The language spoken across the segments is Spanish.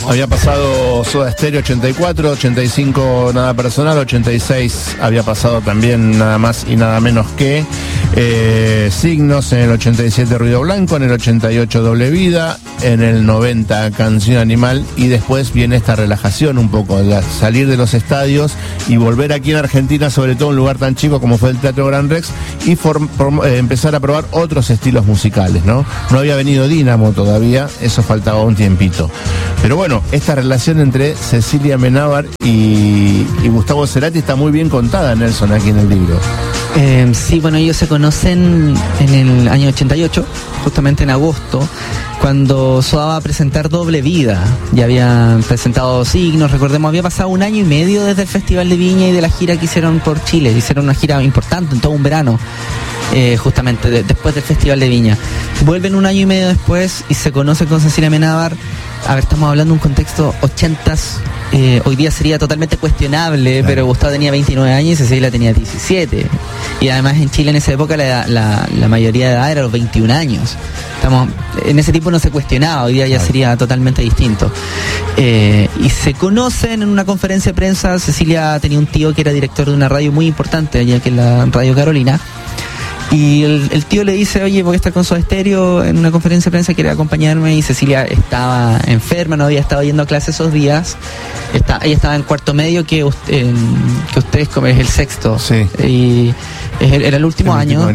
Había pasado Soda Stereo 84, 85 Nada Personal, 86 había pasado también nada más y nada menos que Signos, en el 87 Ruido Blanco, en el 88 Doble Vida, en el 90 Canción Animal, y después viene esta relajación un poco, salir de los estadios y volver aquí en Argentina, sobre todo en un lugar tan chico como fue el Teatro Gran Rex, y empezar a probar otros estilos musicales, ¿no? No había venido Dínamo todavía, eso faltaba un tiempito. Pero bueno, esta relación entre Cecilia Amenábar y Gustavo Cerati está muy bien contada, Nelson, aquí en el libro. Sí, bueno, ellos se conocen en el año 88, justamente en agosto, cuando Soda va a presentar Doble Vida. Ya habían presentado Signos, recordemos, había pasado 1 año y medio desde el Festival de Viña y de la gira que hicieron por Chile. Hicieron una gira importante en todo un verano, justamente después del Festival de Viña. Vuelven 1 año y medio después y se conocen con Cecilia Amenábar. A ver, estamos hablando de un contexto 80s. Hoy día sería totalmente cuestionable, claro. Pero Gustavo tenía 29 años y Cecilia tenía 17. Y además en Chile en esa época la mayoría de edad era los 21 años. En ese tiempo no se cuestionaba, hoy día ya sería totalmente distinto. Y se conocen en una conferencia de prensa. Cecilia tenía un tío que era director de una radio muy importante allá, que es la Radio Carolina. Y el tío le dice, oye, voy a estar con Soda Stereo en una conferencia de prensa, quiere acompañarme. Y Cecilia estaba enferma, no había estado yendo a clase esos días. Ella estaba en cuarto medio, que ustedes es el sexto. Sí. Y era el último año.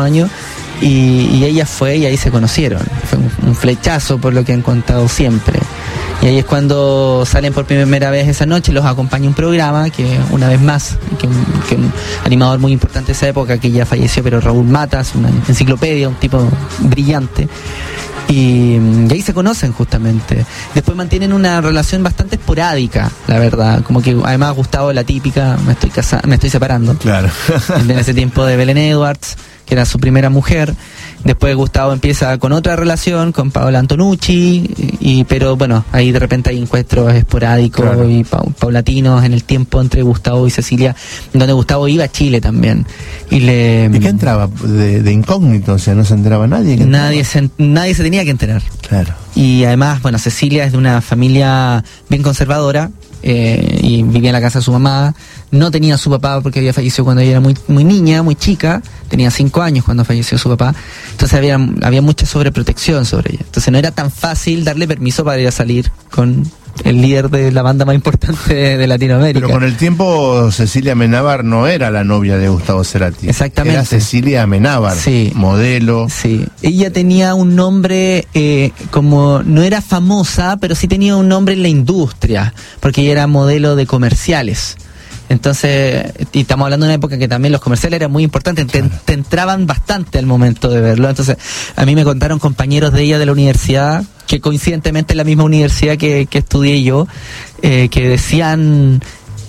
Y ella fue y ahí se conocieron. Fue un flechazo, por lo que han contado siempre. Y ahí es cuando salen por primera vez esa noche, los acompaña un programa que, una vez más, que un animador muy importante de esa época, que ya falleció, pero Raúl Matas, una enciclopedia, un tipo brillante. Y ahí se conocen justamente. Después mantienen una relación bastante esporádica, la verdad. Como que además Gustavo, la típica, me estoy separando. Claro. En ese tiempo de Belén Edwards, que era su primera mujer. Después Gustavo empieza con otra relación, con Paola Antonucci, pero bueno, ahí de repente hay encuentros esporádicos, claro, y paulatinos en el tiempo entre Gustavo y Cecilia, donde Gustavo iba a Chile también. ¿Y qué entraba de incógnito? O sea, no se enteraba nadie. Nadie se tenía que enterar. Claro. Y además, bueno, Cecilia es de una familia bien conservadora, y vivía en la casa de su mamá. No tenía a su papá porque había fallecido cuando ella era muy, muy niña, muy chica. Tenía 5 años cuando falleció su papá. Entonces había mucha sobreprotección sobre ella. Entonces no era tan fácil darle permiso para ir a salir con el líder de la banda más importante de Latinoamérica. Pero con el tiempo Cecilia Amenábar no era la novia de Gustavo Cerati. Exactamente. Era Cecilia Amenábar, sí, modelo. Sí. Ella tenía un nombre, como no era famosa, pero sí tenía un nombre en la industria, porque ella era modelo de comerciales. Entonces, y estamos hablando de una época que también los comerciales eran muy importantes, te entraban bastante al momento de verlo. Entonces, a mí me contaron compañeros de ella de la universidad, que coincidentemente es la misma universidad que estudié yo, que decían,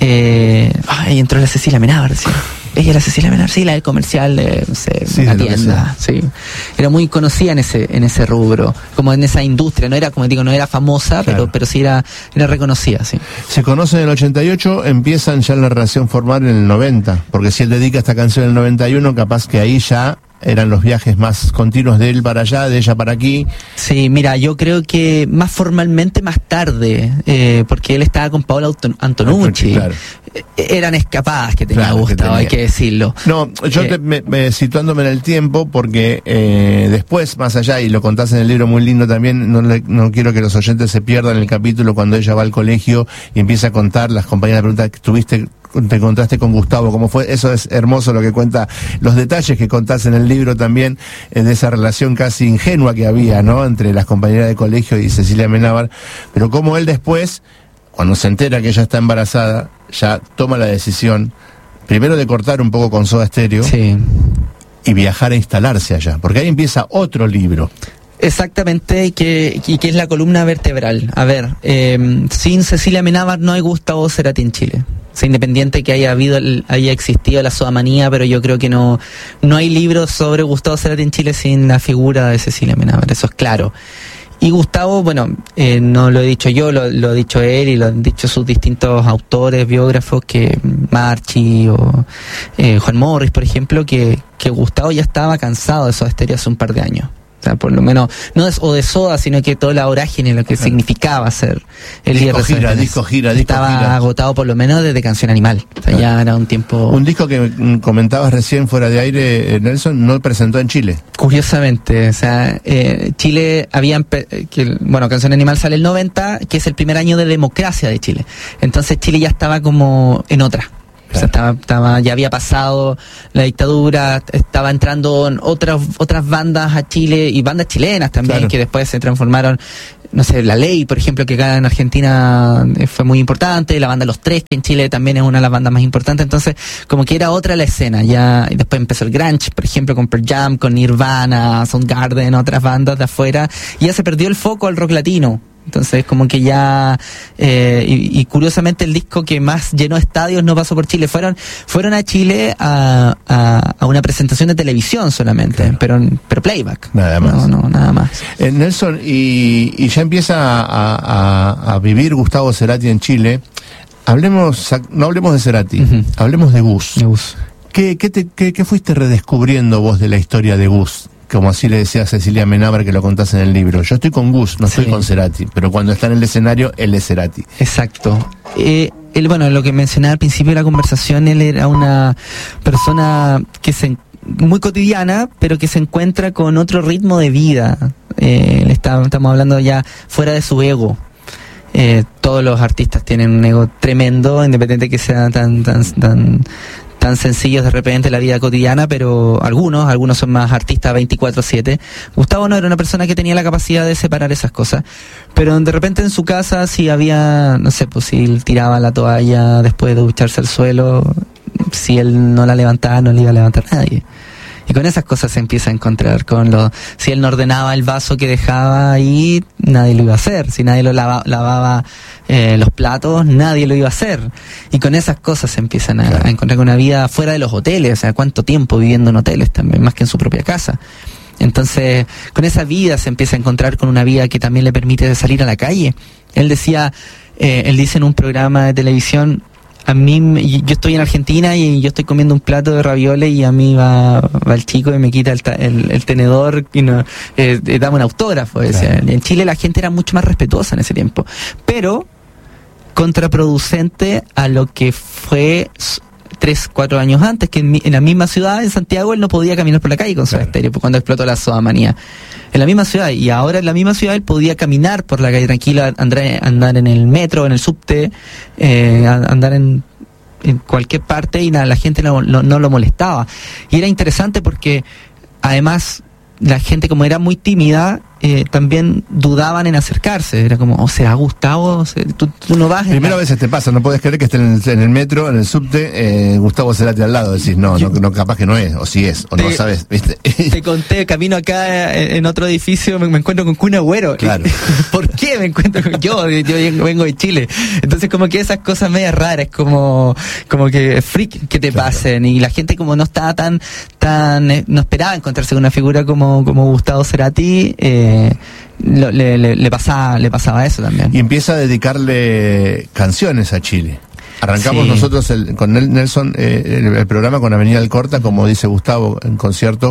ay, entró la Cecilia Amenábar, decía. Ella era Cecilia Amenábar, sí, la del comercial de, no sé, sí, una tienda, sí. Era muy conocida en ese rubro, como en esa industria. No era, como digo, no era famosa, claro, pero sí era reconocida, sí. Se conocen en el 88, empiezan ya la relación formal en el 90, porque si él dedica esta canción en el 91, capaz que ahí ya eran los viajes más continuos de él para allá, de ella para aquí. Sí, mira, yo creo que más formalmente más tarde, porque él estaba con Paola Antonucci. Claro. Eran escapadas que tenía Gustavo, hay que decirlo. No, yo situándome en el tiempo, porque después, más allá, y lo contás en el libro muy lindo también, no quiero que los oyentes se pierdan el capítulo cuando ella va al colegio y empieza a contar, las compañeras preguntan, te encontraste con Gustavo, ¿cómo fue? Eso es hermoso lo que cuenta, los detalles que contás en el libro también, de esa relación casi ingenua que había, ¿no?, entre las compañeras de colegio y Cecilia Amenábar, pero cómo él después, cuando se entera que ella está embarazada, ya toma la decisión, primero de cortar un poco con Soda Stereo, sí, y viajar a instalarse allá, porque ahí empieza otro libro. Exactamente, y que es la columna vertebral. A ver, sin Cecilia Amenábar no hay Gustavo Cerati en Chile. O sea, independiente que haya existido la sodamanía, pero yo creo que no hay libros sobre Gustavo Cerati en Chile sin la figura de Cecilia Amenábar, eso es claro. Y Gustavo, bueno, no lo he dicho yo, lo ha dicho él y lo han dicho sus distintos autores, biógrafos, que Marchi o Juan Morris, por ejemplo, que Gustavo ya estaba cansado de Soda Stereo hace un par de años. O sea, por lo menos, no o de Soda, sino que toda la vorágine, lo que significaba ser el líder de disco gira. Estaba agotado por lo menos desde Canción Animal. O sea, ya era un tiempo... Un disco que comentabas recién fuera de aire, Nelson, no presentó en Chile. Curiosamente, o sea, Chile Canción Animal sale el 90, que es el primer año de democracia de Chile. Entonces Chile ya estaba como en otra. Claro. O sea, ya había pasado la dictadura, estaba entrando otras bandas a Chile, y bandas chilenas también, claro, que después se transformaron, no sé, La Ley, por ejemplo, que acá en Argentina fue muy importante, la banda Los Tres, que en Chile también es una de las bandas más importantes. Entonces, como que era otra la escena, ya, y después empezó el grunge, por ejemplo, con Pearl Jam, con Nirvana, Soundgarden, otras bandas de afuera, y ya se perdió el foco al rock latino. Entonces, como que ya, y curiosamente el disco que más llenó estadios no pasó por Chile. Fueron a Chile a una presentación de televisión solamente, claro, pero playback. Nada más. No, nada más. Nelson, y ya empieza a vivir Gustavo Cerati en Chile. No hablemos de Cerati, hablemos de Gus. ¿Qué fuiste redescubriendo vos de la historia de Gus? Como así le decía a Cecilia Menábar, que lo contás en el libro. Yo estoy con Gus, no estoy con Cerati, pero cuando está en el escenario, él es Cerati. Exacto. Lo que mencionaba al principio de la conversación, él era una persona muy cotidiana, pero que se encuentra con otro ritmo de vida. Estamos hablando ya fuera de su ego. Todos los artistas tienen un ego tremendo, independiente que sea tan sencillos de repente la vida cotidiana, pero algunos son más artistas 24/7. Gustavo no era una persona que tenía la capacidad de separar esas cosas, pero de repente en su casa, si había, no sé, pues si él tiraba la toalla después de ducharse al suelo, si él no la levantaba, no le iba a levantar nadie. Y con esas cosas se empieza a encontrar, si él no ordenaba el vaso que dejaba ahí, nadie lo iba a hacer. Si nadie lo lavaba los platos, nadie lo iba a hacer. Y con esas cosas se empiezan a encontrar con una vida fuera de los hoteles. O sea, cuánto tiempo viviendo en hoteles también, más que en su propia casa. Entonces, con esa vida se empieza a encontrar con una vida que también le permite salir a la calle. Él dice en un programa de televisión, yo estoy en Argentina y yo estoy comiendo un plato de ravioles y a mí va el chico y me quita el tenedor y dame un autógrafo. Claro. O sea, en Chile la gente era mucho más respetuosa en ese tiempo, pero contraproducente a lo que fue 3-4 años antes, que en la misma ciudad, en Santiago, él no podía caminar por la calle con Soda Stereo, cuando explotó la sodamanía. En la misma ciudad, y ahora en la misma ciudad él podía caminar por la calle tranquilo, andar en el metro, en el subte, andar en cualquier parte, y la gente no lo molestaba. Y era interesante porque además la gente, como era muy tímida, también dudaban en acercarse. Era como, ¿será Gustavo? Tú no vas. Primero a veces te pasa, no puedes creer que esté en el metro, en el subte, Gustavo Cerati al lado. Decís, no, capaz que no es, o sí es, o no sabes, ¿viste? Te conté, camino acá en otro edificio, me encuentro con Kun Agüero. Claro. ¿Por qué me encuentro con yo vengo de Chile? Entonces, como que esas cosas medias raras, como que freak que te pasen. Y la gente, como no estaba tan no esperaba encontrarse con una figura como Gustavo Cerati, le pasaba eso también. Y empieza a dedicarle canciones a Chile. Arrancamos nosotros con Nelson el programa con Avenida Alcorta, como dice Gustavo en concierto,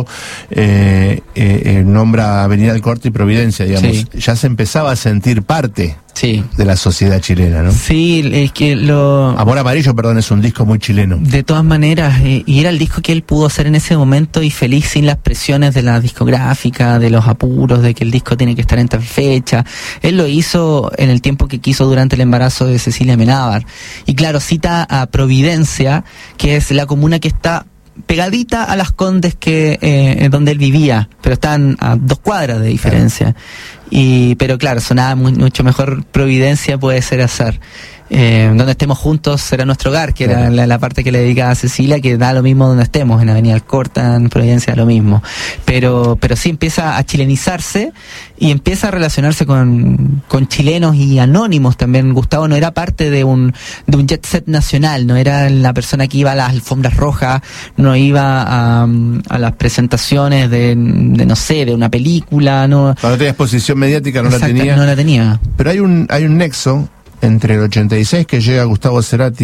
nombra Avenida Alcorta y Providencia, digamos. Sí. Ya se empezaba a sentir parte de la sociedad chilena, ¿no? Sí, es que Amor Amarillo, perdón, es un disco muy chileno. De todas maneras, y era el disco que él pudo hacer en ese momento y feliz, sin las presiones de la discográfica, de los apuros, de que el disco tiene que estar en tal fecha. Él lo hizo en el tiempo que quiso durante el embarazo de Cecilia Menábar. Y claro, cita a Providencia, que es la comuna que está pegadita a Las Condes, donde él vivía, pero están a 2 cuadras de diferencia. Pero claro, sonaba mucho mejor Providencia, puede ser azar. Donde estemos juntos será nuestro hogar, que era la parte que le dedicaba a Cecilia, que da lo mismo donde estemos, en Avenida Alcorta, en Providencia, lo mismo. Pero sí empieza a chilenizarse y empieza a relacionarse con chilenos y anónimos también. Gustavo no era parte de un jet set nacional, no era la persona que iba a las alfombras rojas, no iba a las presentaciones de no sé, de una película, no tenía exposición mediática, no la tenía. No la tenía. Pero hay un nexo entre el 86, que llega Gustavo Cerati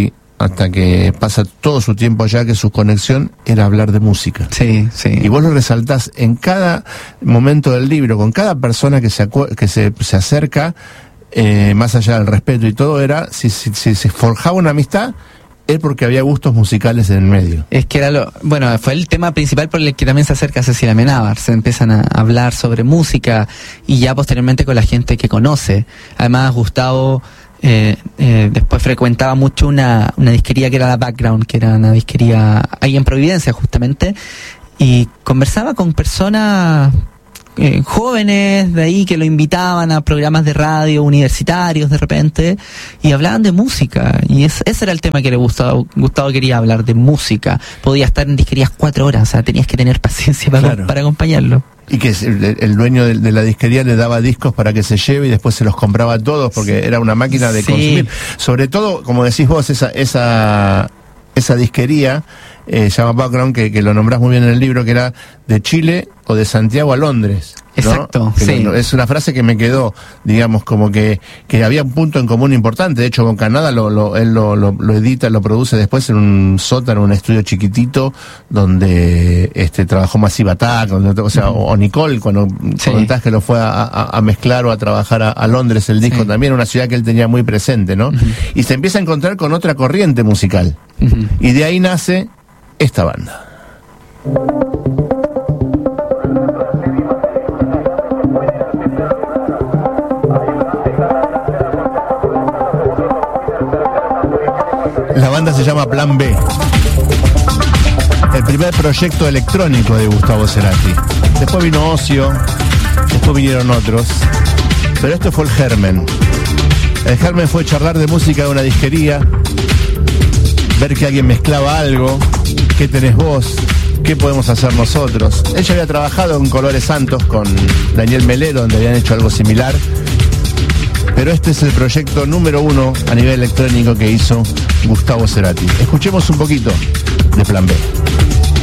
hasta que pasa todo su tiempo allá, que su conexión era hablar de música. Sí, sí. Y vos lo resaltás en cada momento del libro, con cada persona que se acerca, más allá del respeto y todo, era, si se forjaba una amistad, es porque había gustos musicales en el medio. Es que era fue el tema principal por el que también se acerca Cecilia Amenábar. Se empiezan a hablar sobre música y ya posteriormente con la gente que conoce. Además, Gustavo después frecuentaba mucho una disquería que era la Background, que era una disquería ahí en Providencia justamente, y conversaba con personas jóvenes de ahí que lo invitaban a programas de radio universitarios de repente y hablaban de música, y ese era el tema que le gustaba. Gustavo quería hablar de música, podía estar en disquerías 4 horas, o sea, tenías que tener paciencia para acompañarlo. Y que el dueño de la disquería le daba discos para que se lleve y después se los compraba todos, porque era una máquina de consumir. Sobre todo, como decís vos, esa disquería se llama Background, que lo nombrás muy bien en el libro, que era de Chile o de Santiago a Londres, ¿no? Exacto, sí. Es una frase que me quedó, digamos, como que había un punto en común importante. De hecho, con Canadá él lo edita, lo produce después en un sótano, un estudio chiquitito, donde trabajó Massive Attack, o Nicole, cuando contás que lo fue a mezclar o a trabajar a Londres el disco, también una ciudad que él tenía muy presente, ¿no? Y se empieza a encontrar con otra corriente musical. Y de ahí nace esta banda. La banda se llama Plan B. El primer proyecto electrónico de Gustavo Cerati. Después vino Ocio, después vinieron otros, pero esto fue el germen. El germen fue charlar de música de una disquería, ver que alguien mezclaba algo, qué tenés vos, qué podemos hacer nosotros. Ella había trabajado en Colores Santos con Daniel Melero, donde habían hecho algo similar, pero este es el proyecto número 1 a nivel electrónico que hizo Gustavo Cerati. Escuchemos un poquito de Plan B.